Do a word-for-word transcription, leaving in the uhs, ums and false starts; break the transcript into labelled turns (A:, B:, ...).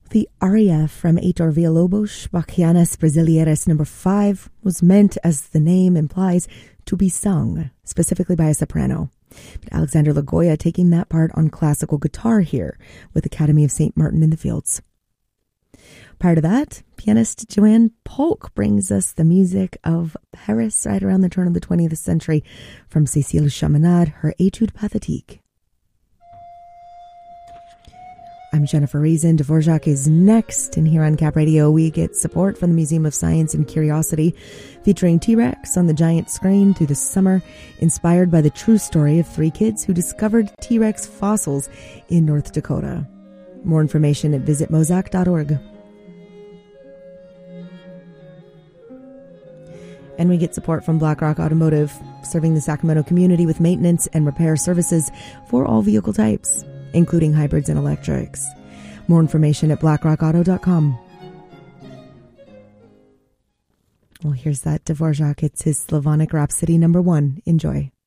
A: The aria from Heitor Villalobos, Bachianas Brasileiras number five, was meant, as the name implies, to be sung, specifically by a soprano. But Alexander Lagoya taking that part on classical guitar here with Academy of Saint Martin in the Fields. Prior to that, pianist Joanne Polk brings us the music of Paris right around the turn of the twentieth century from Cécile Chaminade, her Étude Pathétique. I'm Jennifer Reason. Dvorak is next, and here on Cap Radio we get support from the Museum of Science and Curiosity, featuring T-Rex on the giant screen through the summer, inspired by the true story of three kids who discovered T-Rex fossils in North Dakota. More information at visit mosac dot org. And we get support from BlackRock Automotive, serving the Sacramento community with maintenance and repair services for all vehicle types, including hybrids and electrics. More information at black rock auto dot com. Well, here's that Dvorak. It's his Slavonic Rhapsody number one. Enjoy.